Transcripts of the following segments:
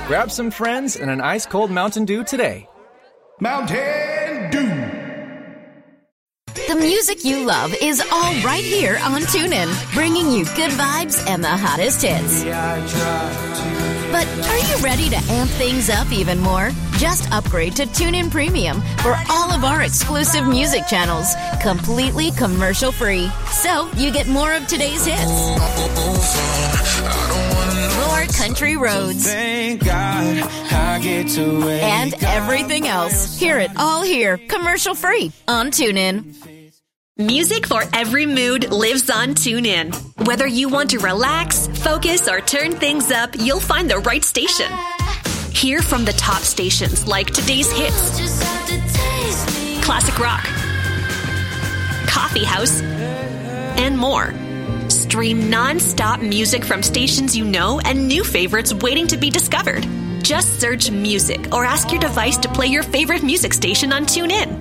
Grab some friends and an ice-cold Mountain Dew today. Mountain Dew. The music you love is all right here on TuneIn, bringing you good vibes and the hottest hits. But are you ready to amp things up even more? Just upgrade to TuneIn Premium for all of our exclusive music channels, completely commercial-free. So you get more of today's hits, more country roads, Thank God I get to wake and everything else. Hear it all here, commercial-free on TuneIn. Music for every mood lives on TuneIn. Whether you want to relax, focus, or turn things up, you'll find the right station. Hear from the top stations like today's hits, classic rock, coffee house, and more. Stream non-stop music from stations you know and new favorites waiting to be discovered. Just search music or ask your device to play your favorite music station on TuneIn.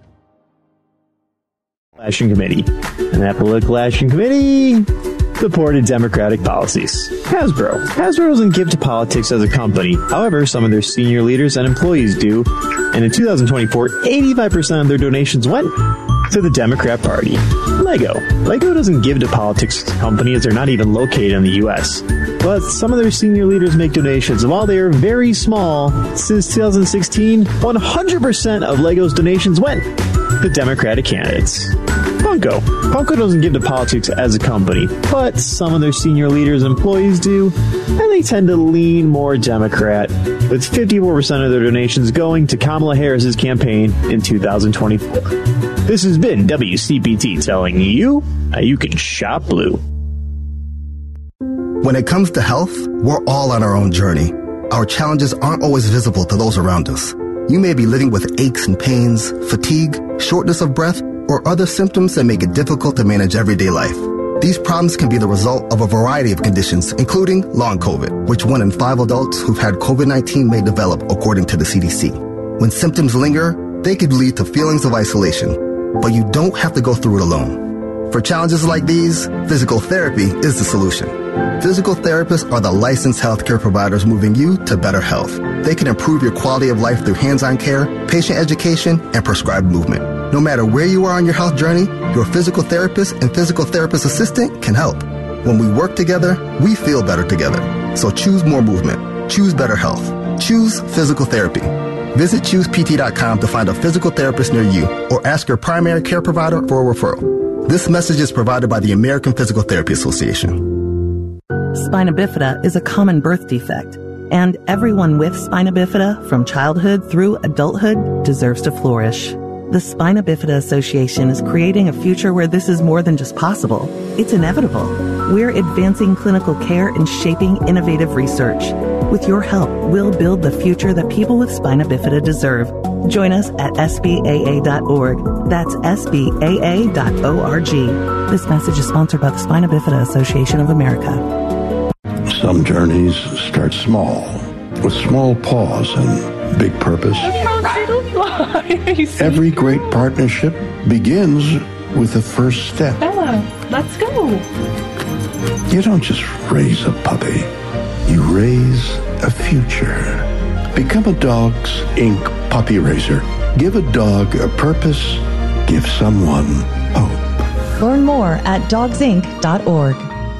Action Committee. And that political action committee supported Democratic policies. Hasbro doesn't give to politics as a company. However, some of their senior leaders and employees do. And in 2024, 85% of their donations went to the Democrat Party. Lego doesn't give to politics as a company as they're not even located in the U.S. But some of their senior leaders make donations. And while they are very small, since 2016, 100% of Lego's donations went to Democratic candidates. Funko doesn't give to politics as a company, but some of their senior leaders and employees do, and they tend to lean more Democrat, with 54% of their donations going to Kamala Harris's campaign in 2024. This has been WCPT telling you how you can shop blue. When it comes to health, we're all on our own journey. Our challenges aren't always visible to those around us. You may be living with aches and pains, fatigue, shortness of breath, or other symptoms that make it difficult to manage everyday life. These problems can be the result of a variety of conditions, including long COVID, which 1 in 5 adults who've had COVID-19 may develop, according to the CDC. When symptoms linger, they could lead to feelings of isolation, but you don't have to go through it alone. For challenges like these, physical therapy is the solution. Physical therapists are the licensed healthcare providers moving you to better health. They can improve your quality of life through hands-on care, patient education, and prescribed movement. No matter where you are on your health journey, your physical therapist and physical therapist assistant can help. When we work together, we feel better together. So choose more movement. Choose better health. Choose physical therapy. Visit ChoosePT.com to find a physical therapist near you or ask your primary care provider for a referral. This message is provided by the American Physical Therapy Association. Spina bifida is a common birth defect, and everyone with spina bifida from childhood through adulthood deserves to flourish. The Spina Bifida Association is creating a future where this is more than just possible. It's inevitable. We're advancing clinical care and shaping innovative research. With your help, we'll build the future that people with spina bifida deserve. Join us at SBAA.org. That's SBAA.org. This message is sponsored by the Spina Bifida Association of America. Some journeys start small, with small pause and big purpose. Every great partnership begins with the first step. Bella, let's go. You don't just raise a puppy. You raise a future. Become a Dogs Inc. puppy raiser. Give a dog a purpose. Give someone hope. Learn more at dogsinc.org.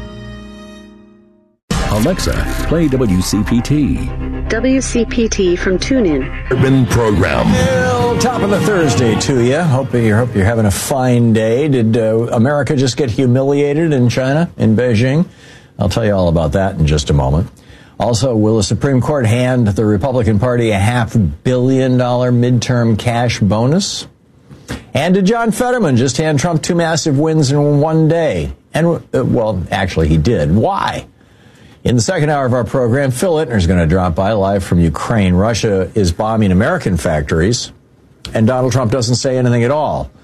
Alexa, play WCPT. WCPT from TuneIn. Urban program. Well, top of the Thursday to you. Hope you're having a fine day. Did America just get humiliated in China, in Beijing? I'll tell you all about that in just a moment. Also, will the Supreme Court hand the Republican Party a $500 million midterm cash bonus? And did John Fetterman just hand Trump 2 massive wins in one day? And, well, actually, he did. Why? In the second hour of our program, Phil Ittner is going to drop by live from Ukraine. Russia is bombing American factories, and Donald Trump doesn't say anything at all.